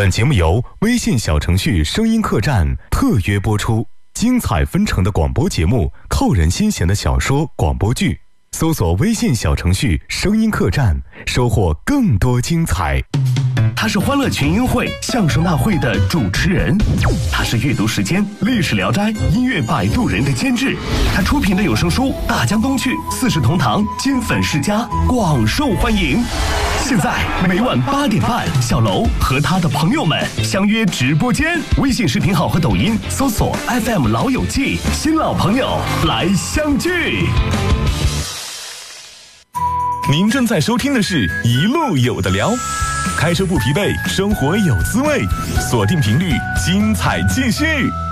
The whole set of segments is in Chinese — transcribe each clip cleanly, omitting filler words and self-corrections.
本节目由微信小程序声音客栈特约播出，精彩纷呈的广播节目，扣人心弦的小说广播剧，搜索微信小程序声音客栈，收获更多精彩。 他是欢乐群英会相声大会的主持人，他是阅读时间历史聊斋音乐摆渡人的监制，他出品的有声书大江东去四世同堂金粉世家广受欢迎。现在每晚8点半，小楼和他的朋友们相约直播间，微信视频号和抖音搜索 FM 老友记，新老朋友来相聚。 您正在收听的是一路有的聊，开车不疲惫，生活有滋味，锁定频率，精彩继续。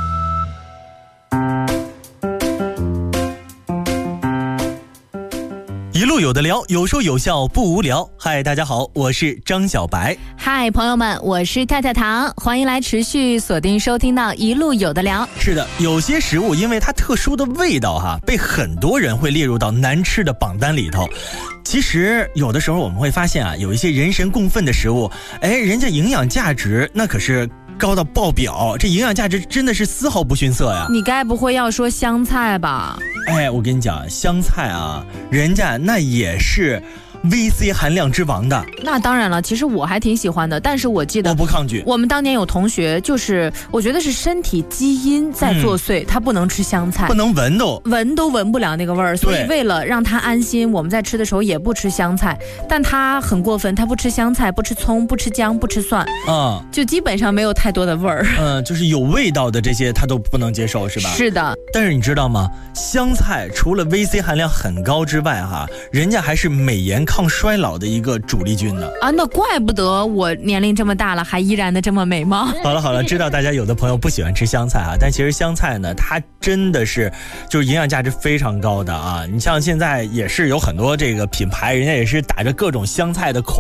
一路有的聊，有说有笑不无聊。嗨，大家好，我是张小白。 嗨，朋友们，我是太太糖，欢迎来持续锁定收听到一路有的聊。 是的，有些食物因为它特殊的味道被很多人会列入到难吃的榜单里头。其实有的时候我们会发现有一些人神共愤的食物，人家营养价值那可是高到爆表，这营养价值真的是丝毫不逊色呀。 你该不会要说香菜吧？ 我跟你讲，香菜人家那也是VC 含量之王的。 那当然了，其实我还挺喜欢的，但是我记得我不抗拒。 我们当年有同学，就是我觉得是身体基因在作祟，他不能吃香菜， 不能闻都闻不了那个味儿，所以为了让他安心，我们在吃的时候也不吃香菜。但他很过分，他不吃香菜，不吃葱，不吃姜，不吃蒜，就基本上没有太多的味儿。 就是有味道的这些他都不能接受，是吧？ 是的。 但是你知道吗？香菜除了 VC 含量很高之外人家还是美颜抗衰老的一个主力军呢。 那怪不得我年龄这么大了还依然的这么美吗？ 好了，知道大家有的朋友不喜欢吃香菜但其实香菜呢，它真的是就是营养价值非常高的你像现在也是有很多这个品牌，人家也是打着各种香菜的口